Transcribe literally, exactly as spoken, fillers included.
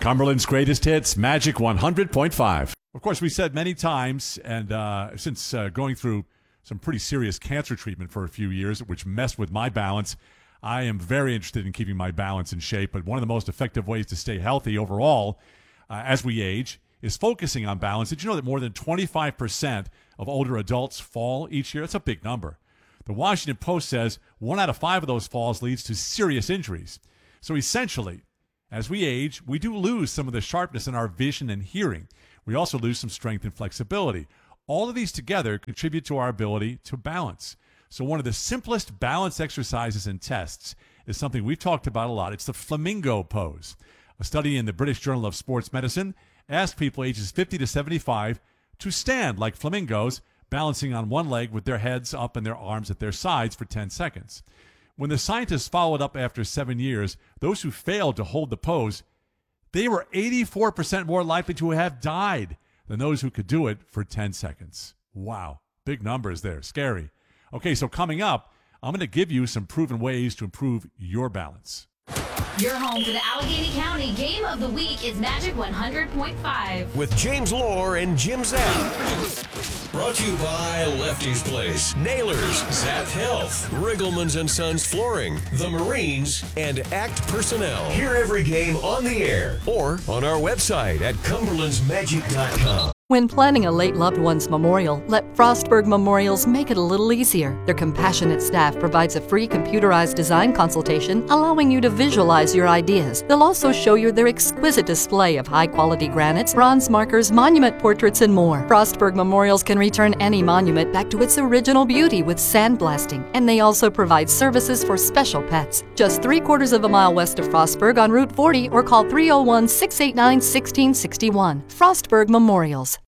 Cumberland's greatest hits, Magic one hundred point five. Of course, we said many times, and uh, since uh, going through some pretty serious cancer treatment for a few years, which messed with my balance, I am very interested in keeping my balance in shape. But one of the most effective ways to stay healthy overall uh, as we age is focusing on balance. Did you know that more than twenty-five percent of older adults fall each year? That's a big number. The Washington Post says one out of five of those falls leads to serious injuries. So essentially, as we age, we do lose some of the sharpness in our vision and hearing. We also lose some strength and flexibility. All of these together contribute to our ability to balance. So one of the simplest balance exercises and tests is something we've talked about a lot. It's the flamingo pose. A study in the British Journal of Sports Medicine asked people ages fifty to seventy-five to stand like flamingos, balancing on one leg with their heads up and their arms at their sides for ten seconds. When the scientists followed up after seven years, those who failed to hold the pose, they were eighty-four percent more likely to have died than those who could do it for ten seconds. Wow, big numbers there, scary. Okay, so coming up, I'm going to give you some proven ways to improve your balance. Your home for the Allegheny County Game of the Week is Magic one hundred point five. With James Lore and Jim Zapp. Brought to you by Lefty's Place, Nailers, Zapp Health, Riggleman's and Sons Flooring, The Marines, and Act Personnel. Hear every game on the air or on our website at cumberlands magic dot com. When planning a late loved one's memorial, let Frostburg Memorials make it a little easier. Their compassionate staff provides a free computerized design consultation, allowing you to visualize your ideas. They'll also show you their exquisite display of high-quality granites, bronze markers, monument portraits, and more. Frostburg Memorials can return any monument back to its original beauty with sandblasting, and they also provide services for special pets. Just three quarters of a mile west of Frostburg on Route forty, or call three oh one, six eight nine, one six six one. Frostburg Memorials.